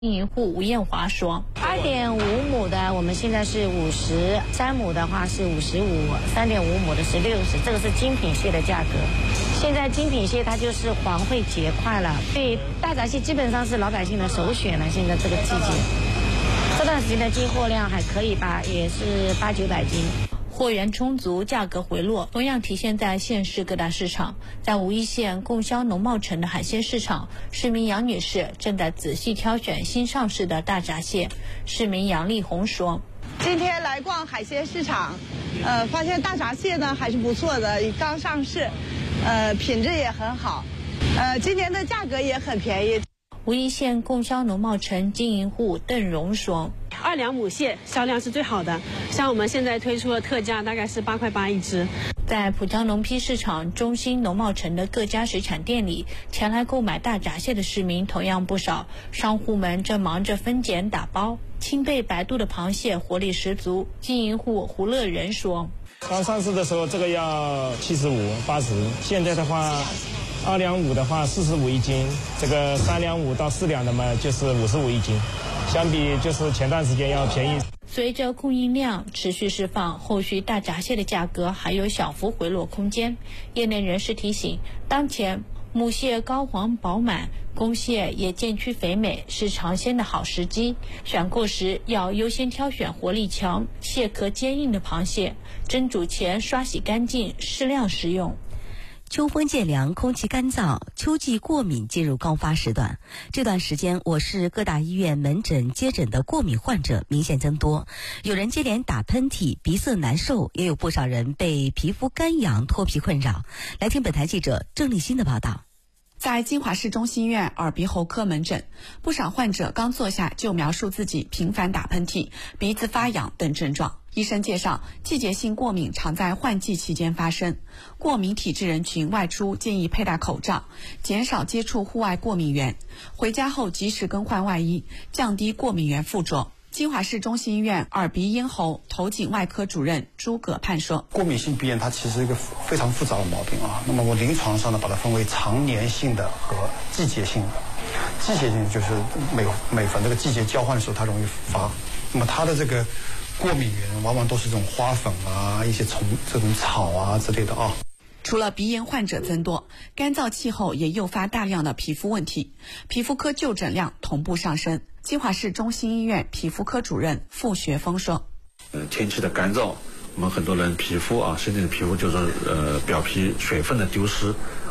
经营户吴艳华说 ，2.5亩的我们现在是50，3亩的话是55，3.5亩的是60，这个是精品蟹的价格。现在精品蟹它就是黄会结块了，所以大闸蟹基本上是老百姓的首选了。现在这个季节，这段时间的进货量还可以吧，也是800-900斤。 货源充足，价格回落，同样体现在县市各大市场。在武义县供销农贸城的海鲜市场，市民杨女士正在仔细挑选新上市的大闸蟹。市民杨丽红说：“ 今天来逛海鲜市场，发现大闸蟹呢还是不错的，刚上市，品质也很好，今年的价格也很便宜。” 武义县供销农贸城经营户邓荣说 ，2两母蟹销量是最好的，像我们现在推出的特价大概是8块8一只。 在浦江农批市场中心农贸城的各家水产店里，前来购买大闸蟹的市民同样不少，商户们正忙着分拣打包。清贝白肚的螃蟹活力十足，经营户胡乐仁说：“ 刚上市的时候这个要75、80，现在的话2两5的话45一斤，这个3两5到4两的嘛就是55一斤，相比就是前段时间要便宜。” 随着供应量持续释放，后续大闸蟹的价格还有小幅回落空间。业内人士提醒，当前母蟹膏黄饱满，公蟹也渐趋肥美，是尝鲜的好时机。选购时要优先挑选活力强、蟹壳坚硬的螃蟹，蒸煮前刷洗干净，适量食用。 秋风渐凉，空气干燥，秋季过敏进入高发时段。这段时间，我市各大医院门诊接诊的过敏患者明显增多，有人接连打喷嚏、鼻塞难受，也有不少人被皮肤干痒、脱皮困扰。来听本台记者郑立新的报道。 在金华市中心医院耳鼻喉科门诊，不少患者刚坐下就描述自己频繁打喷嚏、鼻子发痒等症状。医生介绍，季节性过敏常在换季期间发生，过敏体质人群外出建议佩戴口罩，减少接触户外过敏源，回家后及时更换外衣，降低过敏源附着。金华市中心医院耳鼻咽喉头颈外科主任朱葛盼说， 过敏性鼻炎它其实是一个非常复杂的毛病啊。那么我临床上呢把它分为常年性的和季节性的。季节性就是每逢这个季节交换的时候它容易发，那么它的这个过敏源往往都是这种花粉啊、一些这种草啊之类的啊。 除了鼻炎患者增多，干燥气候也诱发大量的皮肤问题，皮肤科就诊量同步上升。金华市中心医院皮肤科主任傅学峰说：“ 天气的干燥，我们很多人皮肤身体的皮肤就是表皮水分的丢失